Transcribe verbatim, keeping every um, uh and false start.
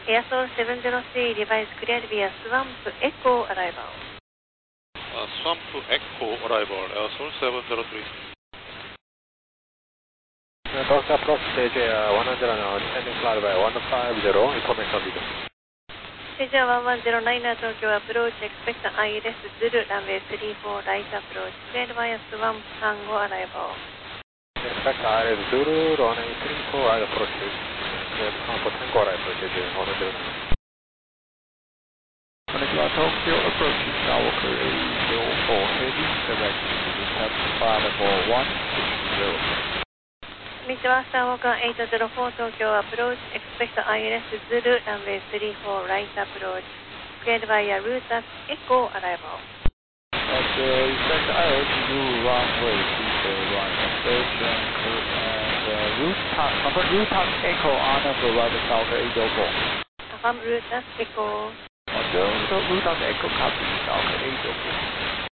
Airsoul seven zero three, device cleared via Swamp Echo arrival. Uh, Swamp Echo arrival, Airsoul seven zero three. Doctor approach stage uh, one hundred now, descending flight by one five zero, information video. Stage one one zero nine, Tokyo approach, expect I L S Zulu, runway three four, right approach, cleared via Swamp Tango arrival. Expect I L S Zulu, runway three four, right approach, cleared Swamp Tango arrival, stage one hundred now. Konnichiwa, Tokyo approach Skywalker eight zero four heavy, direct to tap five four one six zero. Konnichiwa, Skywalker eight zero four, Tokyo approach, expect I L S Zulu, runway three four, right approach, cleared via route Echo arrival. Okay, expect I L S Zulu, runway three four, right approach, and uh, route task, confirm route task Echo on for right Skywalker eight zero four. Confirm route Echo. So, so route task Echo copy Skywalker eight zero four.